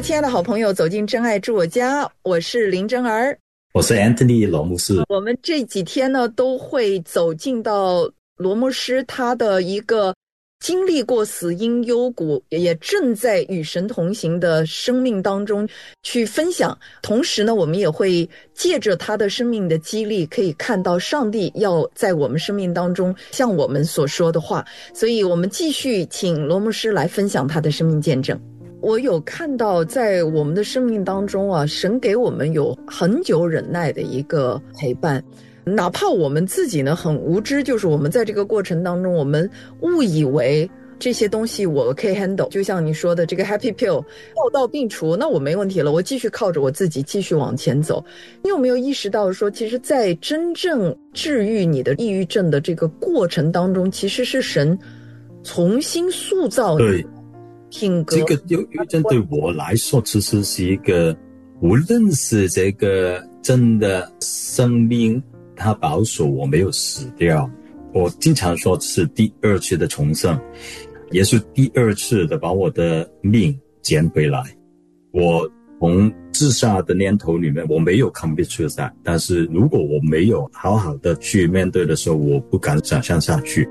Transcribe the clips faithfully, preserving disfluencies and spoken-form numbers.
亲爱的好朋友，走进真爱住我家，我是林真儿， 我是 Anthony 罗牧师。 我们这几天呢都会走进到罗牧师他的一个经历过死荫幽谷，也正在与神同行的生命当中去分享。同时呢，我们也会借着他的生命的激励，可以看到上帝要在我们生命当中向我们所说的话。所以我们继续请罗牧师来分享他的生命见证。我有看到在我们的生命当中啊，神给我们有很久忍耐的一个陪伴，哪怕我们自己呢很无知，就是我们在这个过程当中，我们误以为这些东西我可以 handle， 就像你说的这个 happy pill 药到病除，那我没问题了，我继续靠着我自己继续往前走。你有没有意识到说，其实在真正治愈你的抑郁症的这个过程当中，其实是神重新塑造你的品格。 这个忧郁症对我来说其实是一个，无论是这个真的生命他保守我没有死掉，我经常说是第二次的重生，也是第二次的把我的命捡回来。我从自杀的念头里面我没有 commit suicide， 但是如果我没有好好的去面对的时候，我不敢想象下去。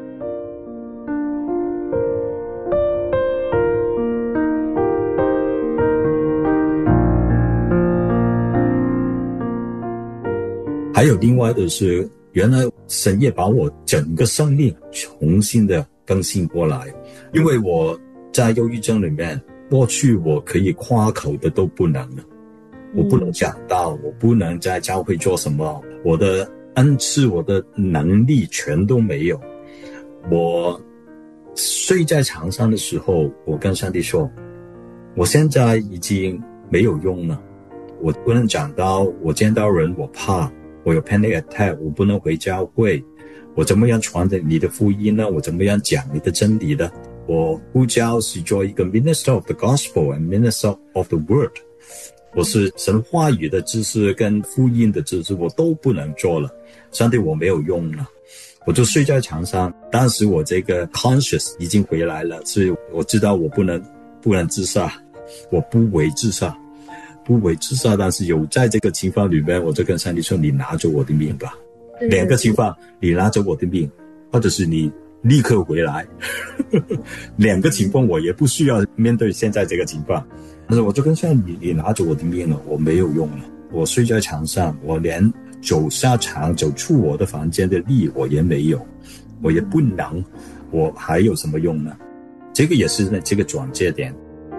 还有另外的是，原来神也把我整个生命重新的更新过来。因为我在忧郁症里面，过去我可以夸口的都不能了，我不能讲道，我不能在教会做什么，我的恩赐我的能力全都没有。我睡在床上的时候，我跟上帝说，我现在已经没有用了，我不能讲道，我见到人我怕，我有 panic attack， 我不能回教会，我怎么样传你的福音呢？我怎么样讲你的真理呢？我呼叫是做一个 minister of the gospel and minister of the word， 我是神话语的知识跟福音的知识我都不能做了，上帝我没有用了，我就睡在床上。当时我这个 conscious 已经回来了，所以我知道我不能不能自杀，我不为自杀不为自杀，但是有在这个情况里面，我就跟上帝说，你拿着我的命吧。两个情况，你拿着我的命，或者是你立刻回来。两个情况我也不需要面对现在这个情况，但是我就跟上帝，你拿着我的命了，我没有用了，我睡在床上，我连走下床走出我的房间的力我也没有，我也不能，我还有什么用呢？这个也是这个转折点。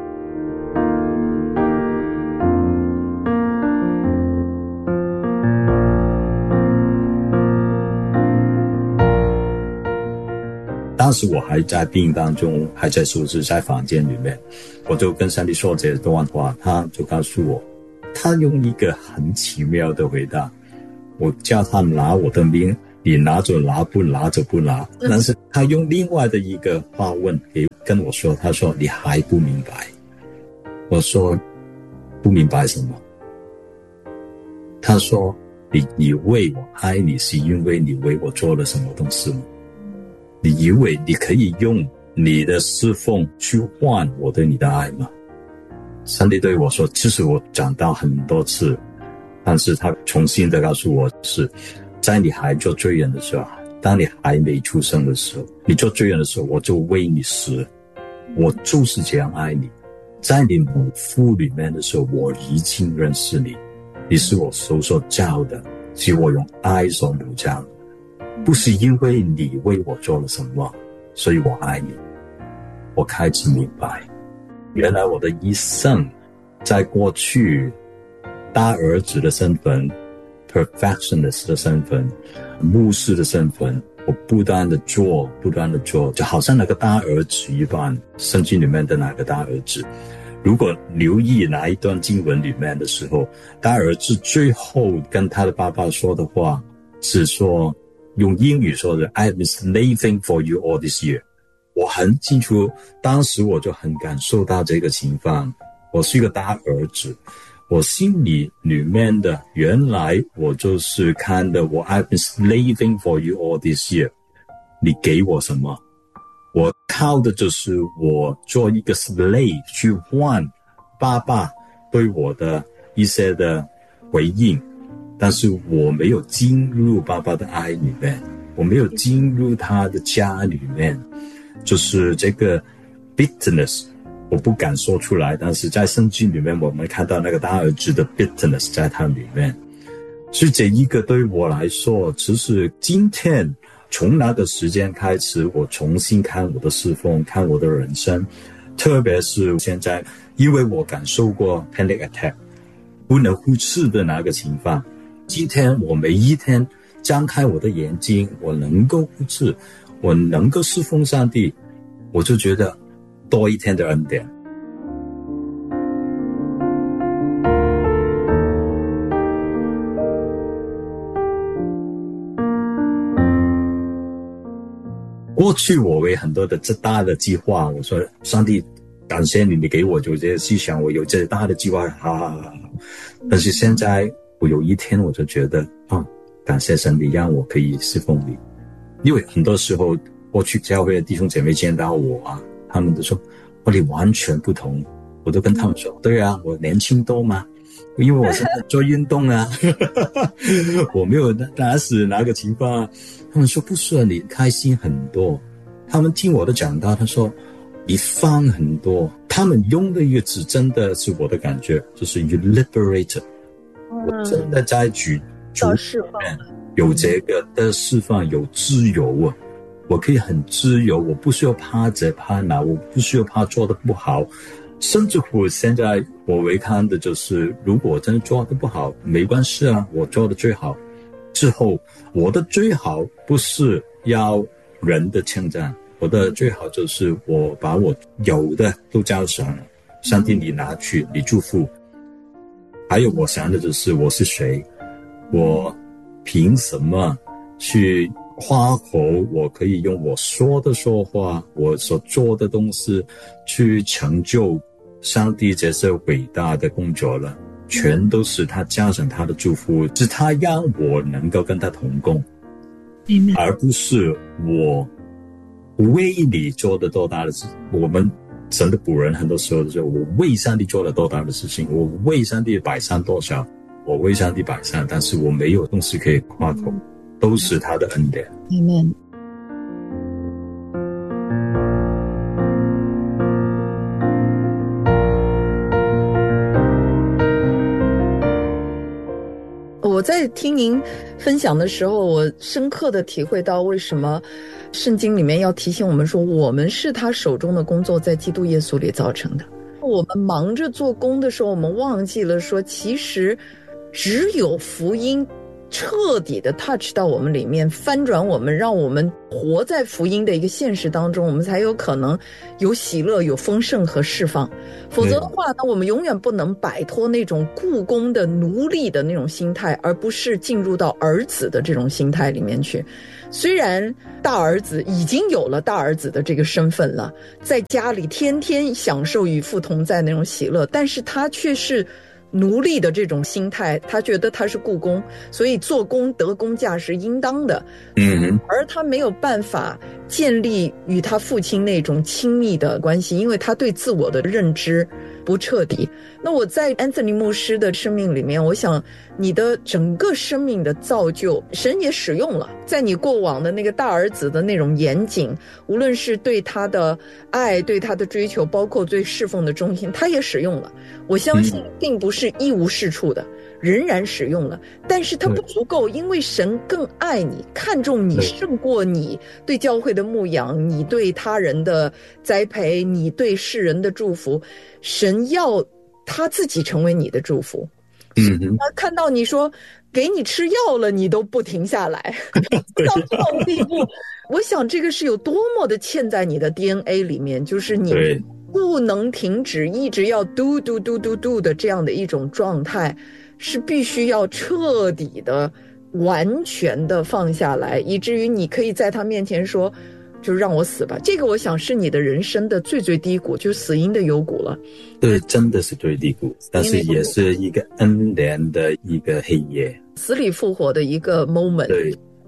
当时我还在病当中，还在收拾在房间里面，我就跟上帝说这段话，他就告诉我，他用一个很奇妙的回答，我叫他拿我的命，你拿着拿，不拿着不拿。但是他用另外的一个话问给跟我说，他说你还不明白。我说不明白什么？他说你以为我爱你是因为你为我做了什么东西吗？你以为你可以用你的侍奉去换我对你的爱吗？上帝对我说，其实我讲到很多次，但是他重新的告诉我，是在你还做罪人的时候，当你还没出生的时候，你做罪人的时候，我就为你死，我就是这样爱你。在你母腹里面的时候，我已经认识你，你是我手所造的，是我用爱所母造的，不是因为你为我做了什么，所以我爱你。我开始明白，原来我的一生，在过去大儿子的身份， perfectionist 的身份，牧师的身份，我不断的做不断的做，就好像那个大儿子一般，圣经里面的那个大儿子。如果留意那一段经文里面的时候，大儿子最后跟他的爸爸说的话是说，用英语说的 I've been slaving for you all this year。 我很清楚，当时我就很感受到这个情况，我是一个大儿子，我心里里面的原来我就是看的，我 I've been slaving for you all this year， 你给我什么？我靠的就是我做一个 slave 去换爸爸对我的一些的回应，但是我没有进入爸爸的爱里面，我没有进入他的家里面，就是这个 bitterness 我不敢说出来，但是在圣经里面我们看到那个大儿子的 bitterness 在他里面。所以这一个对我来说，其实今天从那个时间开始，我重新看我的侍奉，看我的人生，特别是现在，因为我感受过 panic attack 不能忽视的那个情况，今天我每一天张开我的眼睛，我能够忽视，我能够侍奉上帝，我就觉得多一天的恩典。过去我为很多的这大的计划，我说上帝感谢你，你给我有这些思想，我有这大的计划，好好好。但是现在我有一天我就觉得啊，感谢神，你让我可以侍奉你。因为很多时候过去教会的弟兄姐妹见到我啊，他们都说哦，你完全不同。我都跟他们说，对啊，我年轻多嘛，因为我现在做运动啊，我没有打死哪个情况啊。他们说不是啊，你开心很多。他们听我的讲道，他说你放很多。他们用的一个词真的是我的感觉，就是 you liberated、嗯、我真的在举主释放， 有这个的释放，有自由啊，我可以很自由，我不需要怕这怕那，我不需要怕做得不好。甚至乎现在我为看的就是，如果我真的做得不好，没关系啊，我做得最好。之后我的最好不是要人的称赞，我的最好就是我把我有的都交上了，上帝你拿去，你祝福。还有我想的就是我是谁，我凭什么去夸口，我可以用我说的说话，我所做的东西去成就上帝这些伟大的工作了，全都是他加上他的祝福，是他让我能够跟他同工，而不是我为你做的多大的事。我们神的仆人很多时候说，我为上帝做了多大的事情，我为上帝摆上多少，我为上帝摆上，但是我没有东西可以夸口，都是他的恩典。 Amen。我在听您分享的时候，我深刻的体会到为什么圣经里面要提醒我们说，我们是他手中的工作，在基督耶稣里造成的。我们忙着做工的时候，我们忘记了说，其实只有福音彻底的 touch 到我们里面，翻转我们，让我们活在福音的一个现实当中，我们才有可能有喜乐，有丰盛和释放。否则的话呢，我们永远不能摆脱那种雇工的奴隶的那种心态，而不是进入到儿子的这种心态里面去。虽然大儿子已经有了大儿子的这个身份了，在家里天天享受与父同在那种喜乐，但是他却是奴隶的这种心态，他觉得他是雇工，所以做工得工价是应当的。 嗯， 而他没有办法建立与他父亲那种亲密的关系，因为他对自我的认知不彻底。那我在 Anthony 牧师的生命里面，我想你的整个生命的造就，神也使用了，在你过往的那个大儿子的那种严谨，无论是对他的爱，对他的追求，包括对侍奉的忠心，他也使用了。我相信并不是一无是处的，仍然使用了，但是它不足够，因为神更爱你，看重你胜过你对教会的牧养，你对他人的栽培，你对世人的祝福。神要他自己成为你的祝福。 嗯哼， 他看到你说给你吃药了，你都不停下来，到这种地步，我想这个是有多么的嵌在你的 D N A 里面，就是你不能停止，一直要 do do do do do 的这样的一种状态，是必须要彻底的、完全的放下来，以至于你可以在他面前说，就让我死吧。这个我想是你的人生的最最低谷，就是死因的幽谷了。 对，真的是最低谷，但是也是一个恩典的一个黑夜， 死里复活的一个 moment。 对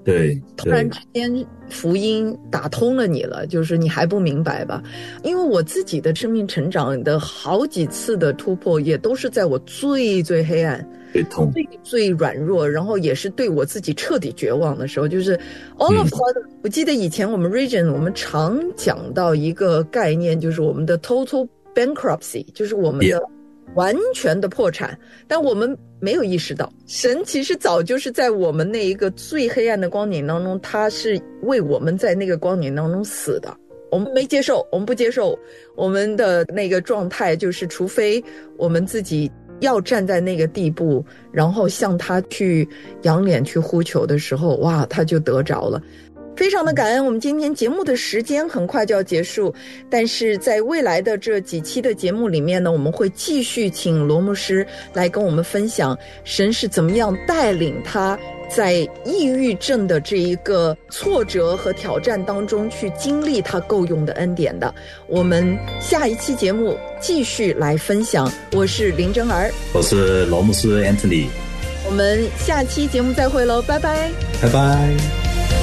对， 突然之间福音打通了你了，就是你还不明白吧？因为我自己的生命成长的好几次的突破，也都是在我最最黑暗、 最痛、 最最软弱，然后也是对我自己彻底绝望的时候。就是 all of sudden，、嗯、我记得以前我们 region 我们常讲到一个概念，就是我们的 total bankruptcy， 就是我们的、yeah.完全的破产，但我们没有意识到，神其实早就是在我们那一个最黑暗的光景当中，他是为我们在那个光景当中死的。我们没接受，我们不接受，我们的那个状态就是，除非我们自己要站在那个地步，然后向他去仰脸去呼求的时候，哇，他就得着了。非常的感恩，我们今天节目的时间很快就要结束，但是在未来的这几期的节目里面呢，我们会继续请罗牧师来跟我们分享神是怎么样带领他在抑郁症的这一个挫折和挑战当中去经历他够用的恩典的。我们下一期节目继续来分享。我是林真儿， 我是罗牧师 Anthony， 我们下期节目再会喽，拜拜， 拜拜。